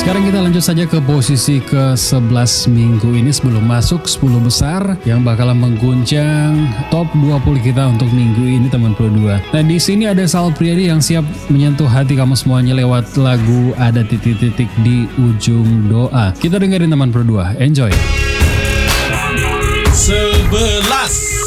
Sekarang kita lanjut saja ke posisi ke-11 minggu ini sebelum masuk 10 besar yang bakalan mengguncang top 20 kita untuk minggu ini teman Pro 2. Nah di sini ada Sal Priadi yang siap menyentuh hati kamu semuanya lewat lagu Ada Titik-Titik di Ujung Doa. Kita dengerin teman Pro 2, enjoy. 11